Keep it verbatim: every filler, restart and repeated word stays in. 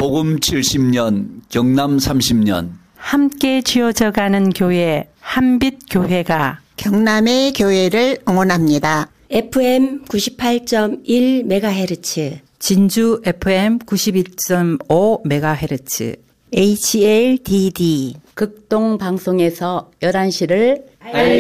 복음 칠십 년, 경남 삼십 년. 함께 지어져가는 교회 한빛교회가 경남의 교회를 응원합니다. 에프엠 구십팔 점 일 메가헤르츠, 진주 에프엠 구십이 점 오 메가헤르츠, 에이치엘디디 극동 방송에서 열한 시를